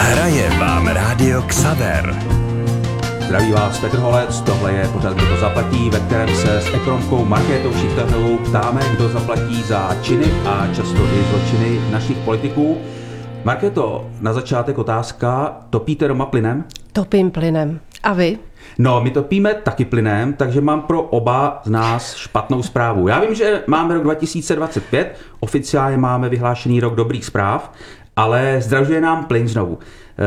Hraje vám Rádio Xaver. Zdraví vás Petr Holec, tohle je pořad Kdo to zaplatí, ve kterém se s ekonomkou Markétou Šichtařovou ptáme, kdo zaplatí za činy a často i zločiny našich politiků. Markéto, na začátek otázka, topíte doma plynem? Topím plynem. A vy? No, my topíme taky plynem, takže mám pro oba z nás špatnou zprávu. Já vím, že máme rok 2025, oficiálně máme vyhlášený rok dobrých zpráv, ale zdražuje nám plyn znovu.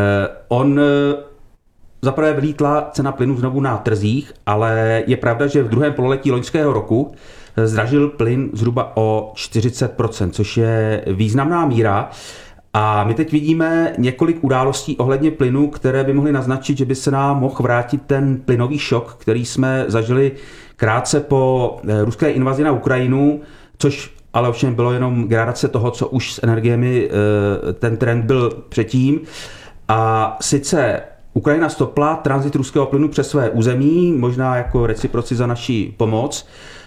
Zaprvé vylítla cena plynu znovu na trzích, ale je pravda, že v druhém pololetí loňského roku zdražil plyn zhruba o 40%, což je významná míra. A my teď vidíme několik událostí ohledně plynu, které by mohly naznačit, že by se nám mohl vrátit ten plynový šok, který jsme zažili krátce po ruské invazi na Ukrajinu, což ale ovšem bylo jenom gradace toho, co už s energiemi ten trend byl předtím. A sice Ukrajina stopla tranzit ruského plynu přes své území, možná jako reciproci za naši pomoc,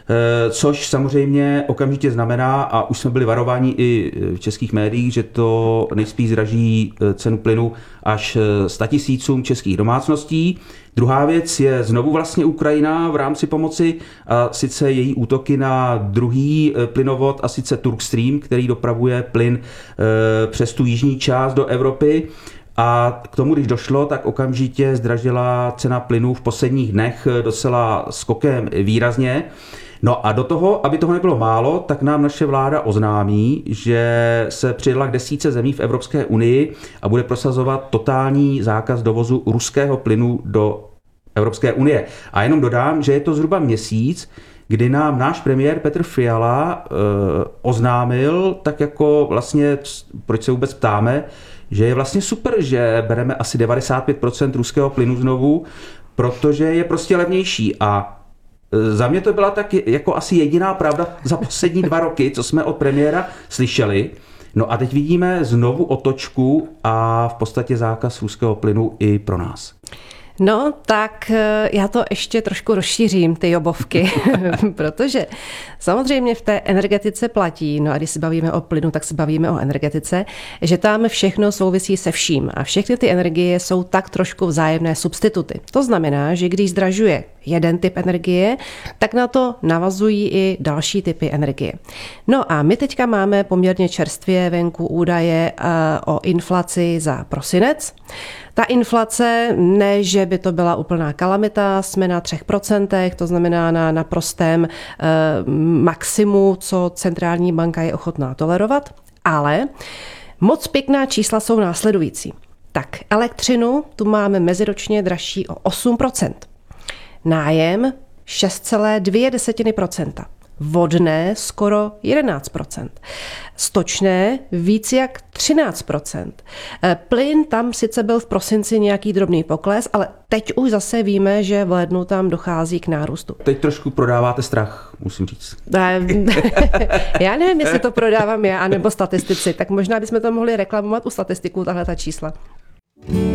což samozřejmě okamžitě znamená, a už jsme byli varováni i v českých médiích, že to nejspíš zdraží cenu plynu až 100 000 českých domácností. Druhá věc je znovu vlastně Ukrajina v rámci pomoci, a sice její útoky na druhý plynovod, a sice Turkstream, který dopravuje plyn přes tu jižní část do Evropy. A k tomu, když došlo, tak okamžitě zdražila cena plynu v posledních dnech docela skokem výrazně. No a do toho, aby toho nebylo málo, tak nám naše vláda oznámí, že se přidala k 10 zemí v Evropské unii a bude prosazovat totální zákaz dovozu ruského plynu do Evropské unie. A jenom dodám, že je to zhruba měsíc, kdy nám náš premiér Petr Fiala oznámil, tak jako vlastně, proč se vůbec ptáme, že je vlastně super, že bereme asi 95% ruského plynu znovu, protože je prostě levnější. A za mě to byla tak jako asi jediná pravda za poslední 2 roky, co jsme od premiéra slyšeli. No a teď vidíme znovu otočku a v podstatě zákaz ruského plynu i pro nás. No, tak já to ještě trošku rozšířím, ty jobovky, protože samozřejmě v té energetice platí, no a když se bavíme o plynu, tak se bavíme o energetice, že tam všechno souvisí se vším a všechny ty energie jsou tak trošku vzájemné substituty. To znamená, že když zdražuje jeden typ energie, tak na to navazují i další typy energie. No a my teďka máme poměrně čerstvě venku údaje o inflaci za prosinec. Ta inflace, ne, že by to byla úplná kalamita, jsme na 3%, to znamená na naprostém maximu, co centrální banka je ochotná tolerovat, ale moc pěkná čísla jsou následující. Tak elektřinu tu máme meziročně dražší o 8%, nájem 6,2%, vodné skoro 11%, stočné víc jak 13%. Plyn tam sice byl v prosinci nějaký drobný pokles, ale teď už zase víme, že v lednu tam dochází k nárůstu. Teď trošku prodáváte strach, musím říct. Já nevím, jestli to prodávám já, anebo statistici, tak možná bychom to mohli reklamovat u statistiků, tahle ta čísla.